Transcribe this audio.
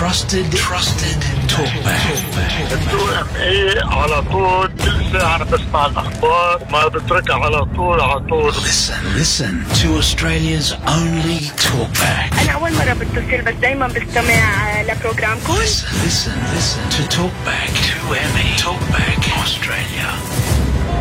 trusted talkback. 2MA على طول كل ساعة أنا بسمع الأخبار وما بتركها على طول. Listen to Australia's only talkback. أنا أول مرة بتصل بس دايما بستمع لبروجرامكم. Listen to Talkback 2MA. Talkback Australia.